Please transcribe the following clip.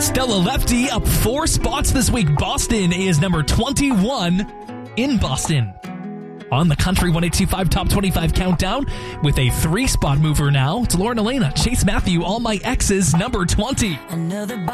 Stella Lefty up 4 spots this week. Boston is number 21 in Boston. On the Country 102.5 Top 25 Countdown with a 3-spot mover now. It's Lauren Elena, Chase Matthew, All My Exes, number 20.